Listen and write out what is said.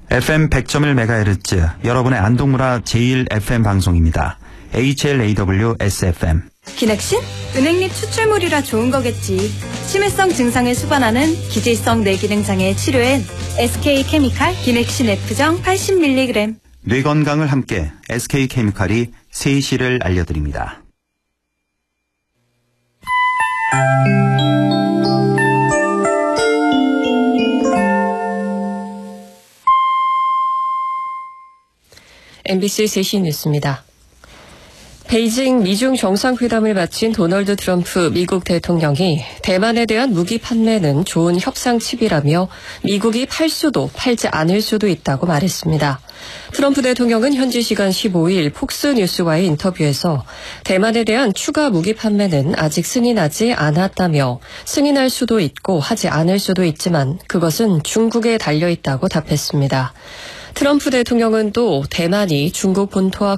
FM 100.1MHz, 여러분의 안동문화 제1FM 방송입니다. HLAW-SFM. 기넥신? 은행잎 추출물이라 좋은 거겠지. 치매성 증상을 수반하는 기질성 뇌기능장애 치료엔 SK케미칼 기넥신 F정 80mg. 뇌 건강을 함께 SK케미칼이 세시를 알려드립니다. MBC 3시 뉴스입니다. 베이징 미중 정상회담을 마친 도널드 트럼프 미국 대통령이 대만에 대한 무기 판매는 좋은 협상칩이라며 미국이 팔 수도 팔지 않을 수도 있다고 말했습니다. 트럼프 대통령은 현지 시간 15일 폭스뉴스와의 인터뷰에서 대만에 대한 추가 무기 판매는 아직 승인하지 않았다며 승인할 수도 있고 하지 않을 수도 있지만 그것은 중국에 달려있다고 답했습니다. 트럼프 대통령은 또 대만이 중국 본토와